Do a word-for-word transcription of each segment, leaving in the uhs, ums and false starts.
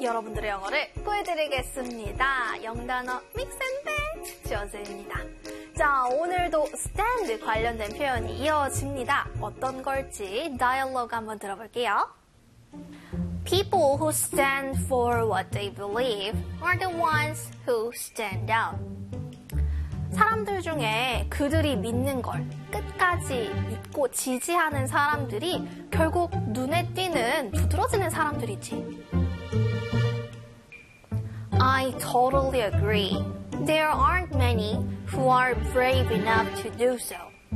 여러분들의 영어를 구해드리겠습니다. 영단어 Mix and Match 지어즈입니다. 자, 오늘도 stand 관련된 표현이 이어집니다. 어떤 걸지 다이얼로그 한번 들어볼게요. People who stand for what they believe are the ones who stand out. 사람들 중에 그들이 믿는 걸 끝까지 믿고 지지하는 사람들이 결국 눈에 띄는 두드러지는 사람들이지. I totally agree. There aren't many who are brave enough to do so.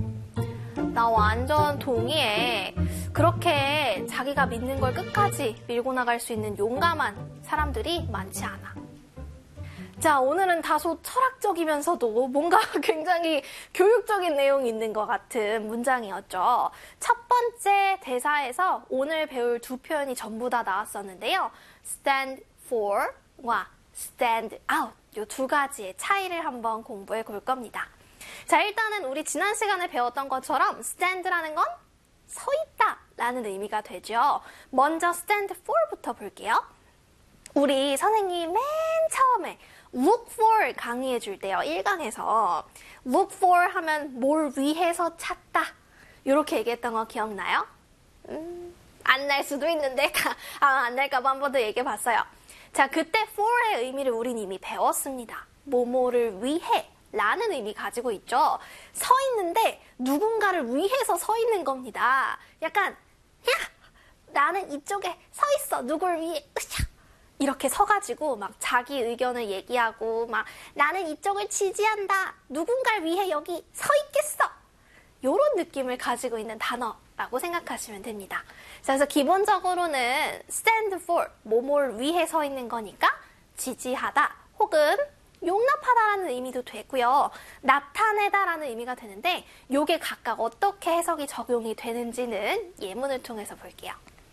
나 완전 동의해. 그렇게 자기가 믿는 걸 끝까지 밀고 나갈 수 있는 용감한 사람들이 많지 않아. 자, 오늘은 다소 철학적이면서도 뭔가 굉장히 교육적인 내용이 있는 것 같은 문장이었죠. 첫 번째 대사에서 오늘 배울 두 표현이 전부 다 나왔었는데요. stand for와 stand out, 이 두 가지의 차이를 한번 공부해 볼 겁니다. 자, 일단은 우리 지난 시간에 배웠던 것처럼 stand라는 건 서 있다 라는 의미가 되죠. 먼저 stand for부터 볼게요. 우리 선생님이 맨 처음에 look for 강의해 줄 때요. 일 강에서 look for 하면 뭘 위해서 찾다 이렇게 얘기했던 거 기억나요? 음, 안 날 수도 있는데 아, 안 날까봐 한 번 더 얘기해 봤어요. 자, 그때 for의 의미를 우린 이미 배웠습니다. 뭐뭐를 위해 라는 의미 가지고 있죠. 서 있는데 누군가를 위해서 서 있는 겁니다. 약간 야! 나는 이쪽에 서 있어. 누굴 위해 으쌰! 이렇게 서가지고 막 자기 의견을 얘기하고 막 나는 이쪽을 지지한다. 누군가를 위해 여기 서 있겠어. 이런 느낌을 가지고 있는 단어라고 생각하시면 됩니다. 그래서 기본적으로는 stand for, 뭐뭘 위해 서 있는 거니까 지지하다 혹은 용납하다라는 의미도 되고요. 나타내다라는 의미가 되는데 이게 각각 어떻게 해석이 적용이 되는지는 예문을 통해서 볼게요.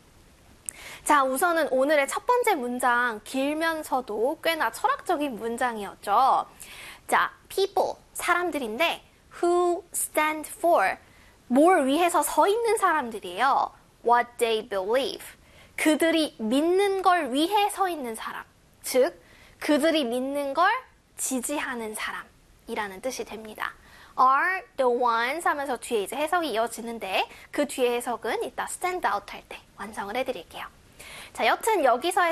자, 우선은 오늘의 첫 번째 문장 길면서도 꽤나 철학적인 문장이었죠. 자, people, 사람들인데 who stand for, 뭘 위해서 서 있는 사람들이에요. what they believe, 그들이 믿는 걸 위해 서 있는 사람, 즉 그들이 믿는 걸 지지하는 사람이라는 뜻이 됩니다. are the ones 하면서 뒤에 이제 해석이 이어지는데 그 뒤에 해석은 이따 stand out 할 때 완성을 해드릴게요. 자, 여튼 여기서의